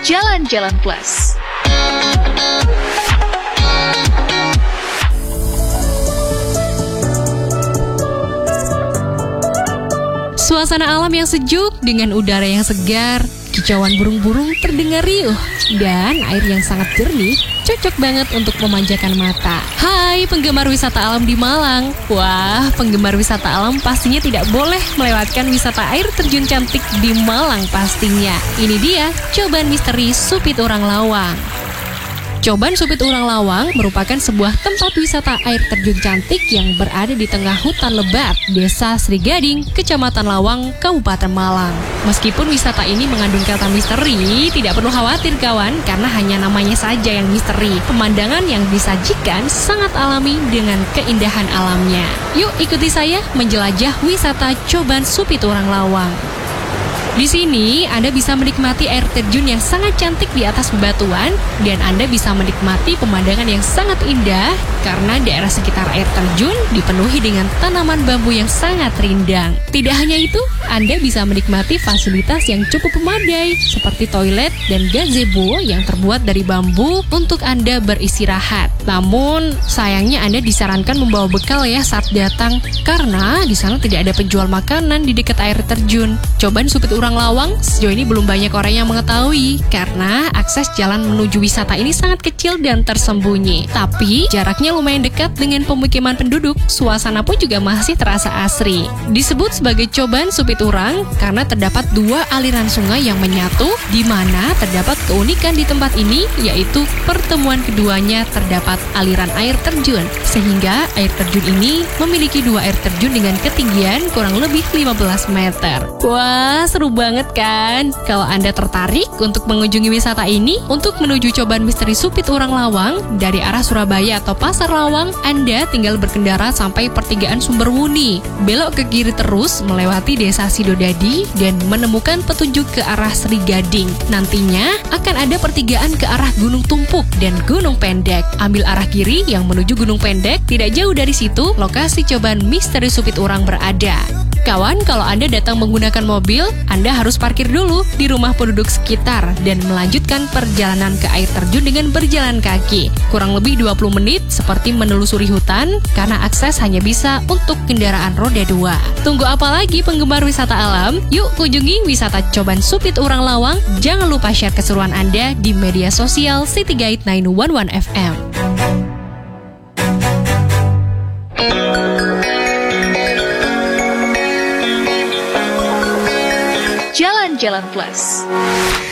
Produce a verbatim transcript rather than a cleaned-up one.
Jalan-Jalan Plus. Suasana alam yang sejuk dengan udara yang segar, kicauan burung-burung terdengar riuh, dan air yang sangat jernih cocok banget untuk memanjakan mata. Hai penggemar wisata alam di Malang. Wah, penggemar wisata alam pastinya tidak boleh melewatkan wisata air terjun cantik di Malang pastinya. Ini dia Coban Misteri Supit Urang Lawang. Coban Supit Urang Lawang merupakan sebuah tempat wisata air terjun cantik yang berada di tengah hutan lebat, Desa Sri Gading, Kecamatan Lawang, Kabupaten Malang. Meskipun wisata ini mengandung kata misteri, tidak perlu khawatir kawan, karena hanya namanya saja yang misteri. Pemandangan yang disajikan sangat alami dengan keindahan alamnya. Yuk ikuti saya menjelajah wisata Coban Supit Urang Lawang. Di sini, Anda bisa menikmati air terjun yang sangat cantik di atas bebatuan, dan Anda bisa menikmati pemandangan yang sangat indah karena daerah sekitar air terjun dipenuhi dengan tanaman bambu yang sangat rindang. Tidak hanya itu, Anda bisa menikmati fasilitas yang cukup memadai seperti toilet dan gazebo yang terbuat dari bambu untuk Anda beristirahat. Namun, sayangnya Anda disarankan membawa bekal ya saat datang, karena di sana tidak ada penjual makanan di dekat air terjun. Coban Supit Urang Lawang sejauh ini belum banyak orang yang mengetahui karena akses jalan menuju wisata ini sangat kecil dan tersembunyi. Tapi jaraknya lumayan dekat dengan pemukiman penduduk, suasana pun juga masih terasa asri. Disebut sebagai Coban Supit Urang karena terdapat dua aliran sungai yang menyatu, di mana terdapat keunikan di tempat ini, yaitu pertemuan keduanya terdapat aliran air terjun, sehingga air terjun ini memiliki dua air terjun dengan ketinggian kurang lebih lima belas meter. Wah, seru banget kan? Kalau Anda tertarik untuk mengunjungi wisata ini, untuk menuju Coban Misteri Supit Urang Lawang dari arah Surabaya atau Pasar Lawang, Anda tinggal berkendara sampai pertigaan Sumberwuni, belok ke kiri terus melewati Desa Sidodadi dan menemukan petunjuk ke arah Sri Gading. Nantinya akan ada pertigaan ke arah Gunung Tumpuk dan Gunung Pendek. Ambil arah kiri yang menuju Gunung Pendek, tidak jauh dari situ lokasi Coban Misteri Supit Urang berada. Kawan, kalau Anda datang menggunakan mobil, Anda harus parkir dulu di rumah penduduk sekitar dan melanjutkan perjalanan ke air terjun dengan berjalan kaki. Kurang lebih dua puluh menit seperti menelusuri hutan karena akses hanya bisa untuk kendaraan roda dua. Tunggu apa lagi penggemar wisata alam? Yuk kunjungi wisata Coban Supit Urang Lawang. Jangan lupa share keseruan Anda di media sosial City Guide sembilan satu satu F M. Jalan-Jalan Plus.